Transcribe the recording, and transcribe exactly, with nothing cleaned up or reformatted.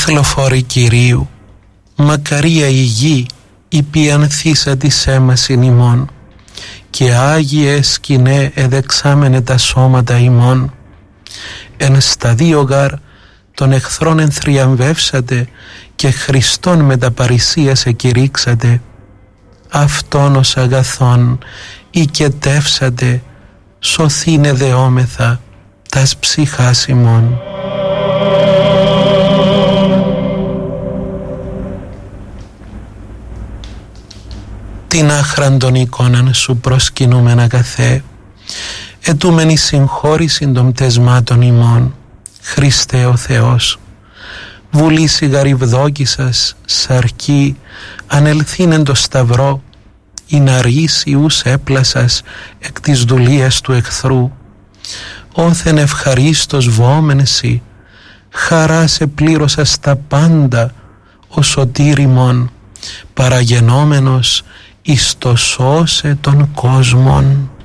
Άθλοφόροι Κυρίου, μακαρία η γη, υπιανθήσα της έμασιν ημών, και άγιε σκηνέ εδεξάμενε τα σώματα ημών. Εν σταδίο γάρ των εχθρών ενθριαμβεύσατε, και Χριστόν με τα παρησίας εκηρύξατε. Αυτόν ως αγαθόν οικετεύσατε, σωθήνε δεόμεθα τας ψυχάς ημών. Την άχραν των εικόναν σου προσκυνούμεν αγαθέ, ετούμενη συγχώρηση των πτεσμάτων ημών. Χριστέ ο Θεός, βουλήσι γαριβδόκησας, σαρκή, ανελθήνεν το σταυρό, η ναρής ιούς έπλασας εκ της δουλείας του εχθρού. Όθεν ευχαρίστως βόμενσι, χαρά σε πλήρωσα στα πάντα, ο σωτήρ ημών, παραγενόμενος εις το σώσε των κόσμων.